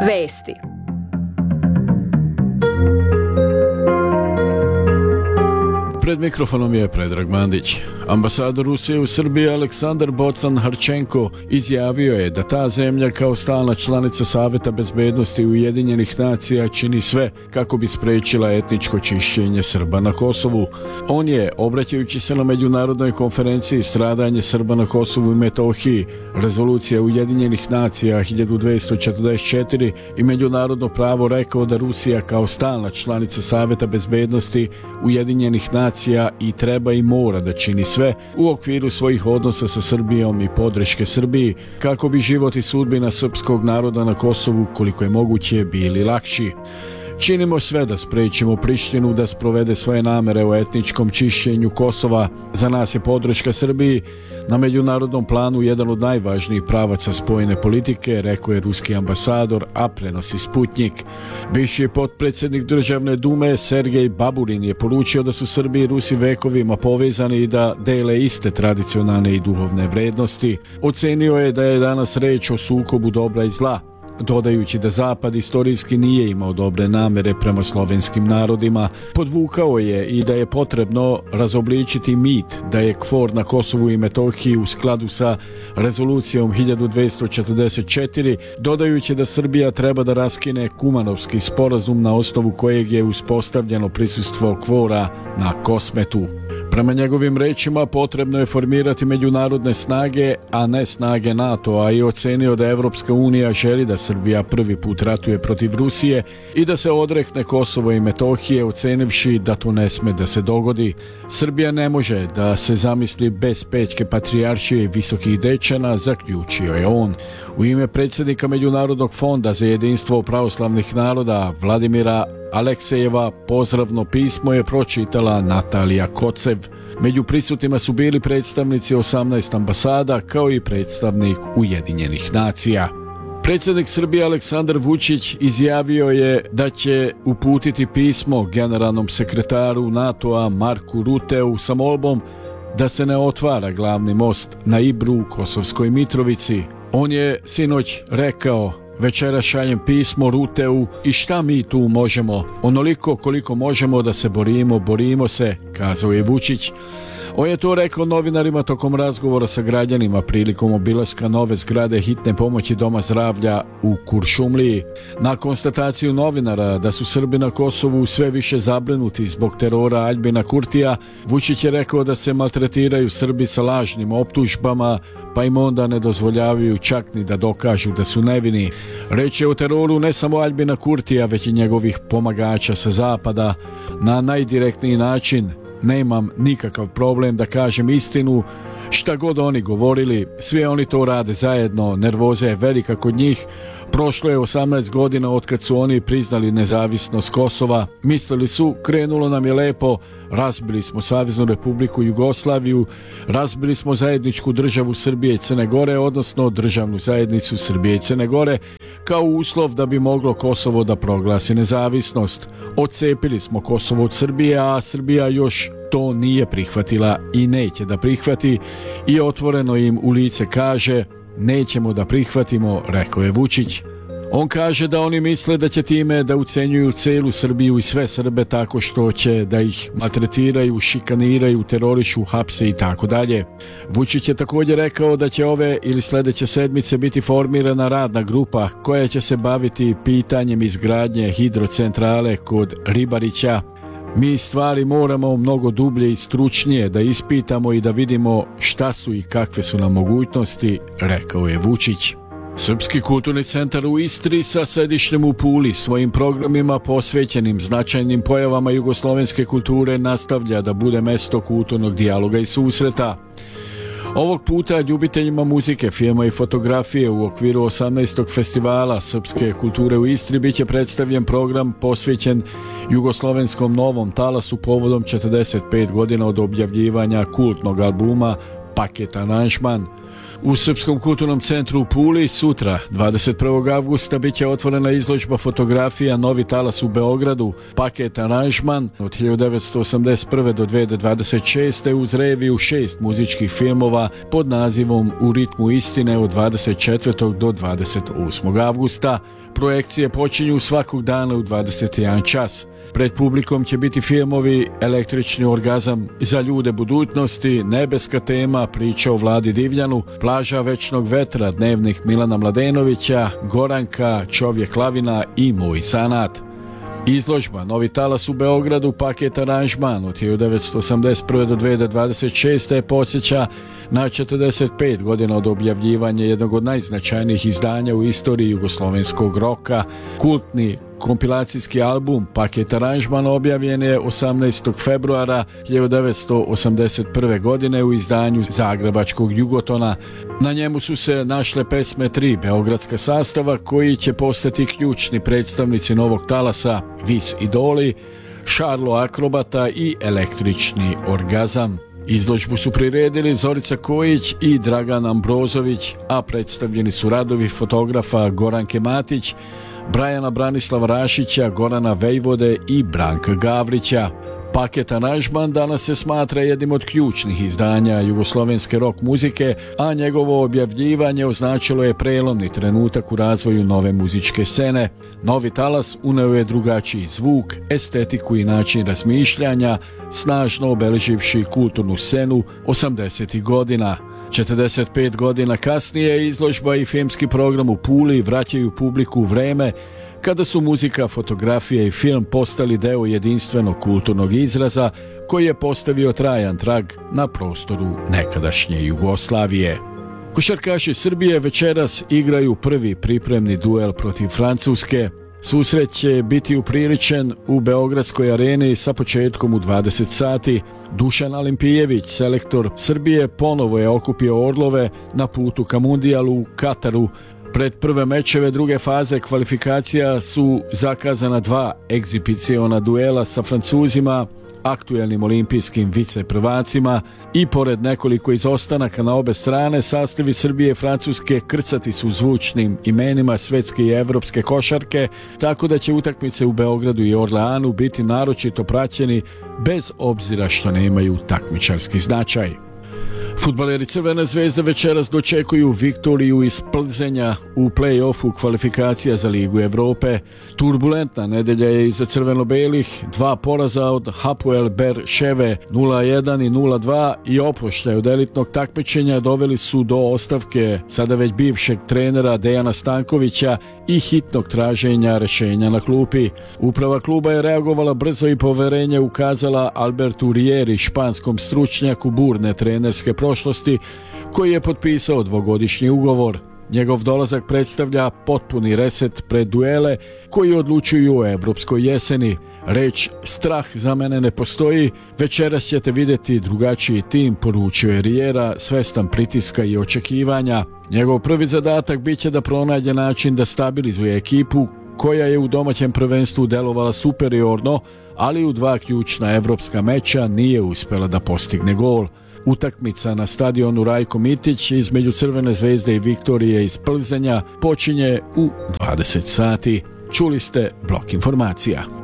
Vesti. Pred mikrofonom je Predrag Mandić. Ambasador Rusije u Srbiji Aleksandar Bocan-Harčenko izjavio je da ta zemlja kao stalna članica Saveta bezbednosti Ujedinjenih nacija čini sve kako bi sprečila etničko čišćenje Srba na Kosovu. On je, obraćajući se na međunarodnoj konferenciji Stradanje Srba na Kosovu i Metohiji, Rezolucija Ujedinjenih nacija 1244 i međunarodno pravo rekao da Rusija kao stalna članica Saveta bezbednosti Ujedinjenih nacija i treba i mora da čini sve u okviru svojih odnosa sa Srbijom i podrške Srbiji kako bi život i sudbina srpskog naroda na Kosovu koliko je moguće bili lakši. Činimo sve da sprečimo Prištinu da sprovede svoje namere o etničkom čišćenju Kosova. Za nas je podrška Srbiji na međunarodnom planu jedan od najvažnijih pravaca spoljne politike, rekao je ruski ambasador, a prenosi Sputnjik. Bivši potpredsjednik Državne dume Sergej Baburin je poručio da su Srbi i Rusi vekovima povezani i da dele iste tradicionalne i duhovne vrednosti. Ocenio je da je danas reč o sukobu dobra i zla, dodajući da Zapad istorijski nije imao dobre namere prema slovenskim narodima. Podvukao je i da je potrebno razobličiti mit da je KFOR na Kosovu i Metohiji u skladu sa Rezolucijom 1244, dodajući da Srbija treba da raskine Kumanovski sporazum na osnovu kojeg je uspostavljeno prisustvo KFOR-a na Kosmetu. Prema njegovim rečima potrebno je formirati međunarodne snage, a ne snage NATO-a, i ocenio da Evropska unija želi da Srbija prvi put ratuje protiv Rusije i da se odrekne Kosova i Metohije, ocenivši da to ne sme da se dogodi. Srbija ne može da se zamisli bez Pećke patrijaršije i visokih dečana, zaključio je on. U ime predsjednika Međunarodnog fonda za jedinstvo pravoslavnih naroda Vladimira Aleksejeva pozdravno pismo je pročitala Natalija Kocev. Među prisutnima su bili predstavnici 18 ambasada kao i predstavnik Ujedinjenih nacija. Predsjednik Srbije Aleksandar Vučić izjavio je da će uputiti pismo generalnom sekretaru NATO-a Marku Ruteu sa molbom da se ne otvara glavni most na Ibru u Kosovskoj Mitrovici. On je sinoć rekao: večera šaljem pismo Ruteu i šta mi tu možemo? Onoliko koliko možemo da se borimo, borimo se, kazao je Vučić. On je to rekao novinarima tokom razgovora sa građanima prilikom obilaska nove zgrade hitne pomoći Doma zdravlja u Kuršumliji. Na konstataciju novinara da su Srbi na Kosovu sve više zabrinuti zbog terora Aljbina Kurtija, Vučić je rekao da se maltretiraju Srbi sa lažnim optužbama, pa im onda ne dozvoljavaju čak ni da dokažu da su nevini. Reč je o teroru ne samo Aljbina Kurtija, već i njegovih pomagača sa zapada. Na najdirektniji način nemam nikakav problem da kažem istinu, šta god oni govorili, svi oni to rade zajedno, nervoza je velika kod njih. Prošlo je 18 godina otkad su oni priznali nezavisnost Kosova. Mislili su, krenulo nam je lepo, razbili smo Saveznu Republiku Jugoslaviju, razbili smo zajedničku državu Srbije i Crne Gore, odnosno državnu zajednicu Srbije i Crne Gore, kao uslov da bi moglo Kosovo da proglasi nezavisnost. Odcepili smo Kosovo od Srbije, a Srbija još to nije prihvatila i neće da prihvati, i otvoreno im u lice kaže: nećemo da prihvatimo, rekao je Vučić. On kaže da oni misle da će time da ucenjuju celu Srbiju i sve Srbe tako što će da ih maltretiraju, šikaniraju, terorišu, hapse i tako dalje. Vučić je također rekao da će ove ili sljedeće sedmice biti formirana radna grupa koja će se baviti pitanjem izgradnje hidrocentrale kod Ribarića. Mi stvari moramo mnogo dublje i stručnije da ispitamo i da vidimo šta su i kakve su nam mogućnosti, rekao je Vučić. Srpski kulturni centar u Istri sa sedištem u Puli svojim programima posvećenim značajnim pojavama jugoslovenske kulture nastavlja da bude mesto kulturnog dijaloga i susreta. Ovog puta ljubiteljima muzike, filma i fotografije u okviru 18. festivala srpske kulture u Istri biće predstavljen program posvećen jugoslovenskom novom talasu povodom 45 godina od objavljivanja kultnog albuma Paket aranžman. U Srpskom kulturnom centru u Puli sutra, 21. avgusta, bit će otvorena izložba fotografija Novi talas u Beogradu, paket aranžman od 1981. do 2026. uz reviju 6 muzičkih filmova pod nazivom U ritmu istine od 24. do 28. avgusta. Projekcije počinju svakog dana u 21 čas. Pred publikom će biti filmovi Električni orgazam za ljude budućnosti, Nebeska tema, priča o Vladi Divljanu, Plaža večnog vetra, Dnevnik Milana Mladenovića, Goranka, Čovjek lavina i Moj zanat. Izložba Novi talas u Beogradu, paket aranžman od 1981. do 2026. podsjeća na 45 godina od objavljivanja jednog od najznačajnijih izdanja u istoriji jugoslovenskog roka. Kultni kompilacijski album Paket aranžman objavljen je 18. februara 1981. godine u izdanju zagrebačkog Jugotona. Na njemu su se našle pesme 3 beogradska sastava koji će postati ključni predstavnici novog talasa: Vis idoli, Šarlo akrobata i Električni orgazam. Izložbu su priredili Zorica Kojić i Dragan Ambrozović, a predstavljeni su radovi fotografa Goranke Matić, Brajana Branislava Rašića, Gorana Vejvode i Branka Gavrića. Paket aranžman danas se smatra jednim od ključnih izdanja jugoslovenske rock muzike, a njegovo objavljivanje označilo je prelomni trenutak u razvoju nove muzičke scene. Novi talas uneo je drugačiji zvuk, estetiku i način razmišljanja, snažno obeleživši kulturnu scenu 80. godina. 45 godina kasnije izložba i filmski program u Puli vraćaju publiku u vreme kada su muzika, fotografija i film postali deo jedinstvenog kulturnog izraza koji je postavio trajan trag na prostoru nekadašnje Jugoslavije. Košarkaši Srbije večeras igraju prvi pripremni duel protiv Francuske. Susret će biti upriličen u Beogradskoj areni sa početkom u 20 sati. Dušan Alimpijević, selektor Srbije, ponovo je okupio orlove na putu ka mundijalu u Kataru. Pred prve mečeve druge faze kvalifikacija su zakazana 2 egzibiciona duela sa Francuzima, aktuelnim olimpijskim viceprvacima, i pored nekoliko izostanaka na obe strane, sastavi Srbije i Francuske krcati su zvučnim imenima svetske i evropske košarke, tako da će utakmice u Beogradu i Orleanu biti naročito praćeni bez obzira što nemaju takmičarski značaj. Fudbaleri Crvene zvezde večeras dočekuju viktoriju iz Plzenja u play-offu kvalifikacija za Ligu Evrope. Turbulentna nedelja je iza crveno-belih, 2 poraza od Hapoel Ber-Ševe 0-1 i 0-2 i oproštaj od elitnog takmičenja doveli su do ostavke sada već bivšeg trenera Dejana Stankovića i hitnog traženja rešenja na klupi. Uprava kluba je reagovala brzo i poverenje ukazala Albertu Rieri, španskom stručnjaku burne trenerske prošlosti, koji je potpisao 2-godišnji ugovor. Njegov dolazak predstavlja potpuni reset pred duele koji odlučuju o evropskoj jeseni. Reč strah za mene ne postoji, večeras ćete vidjeti drugačiji tim, poručio je Riera, svestan pritiska i očekivanja. Njegov prvi zadatak bit će da pronađe način da stabilizuje ekipu koja je u domaćem prvenstvu delovala superiorno, ali u 2 ključna evropska meča nije uspela da postigne gol. Utakmica na stadionu Rajko Mitić između Crvene zvezde i Viktorije iz Plzenja počinje u 20 sati. Čuli ste blok informacija.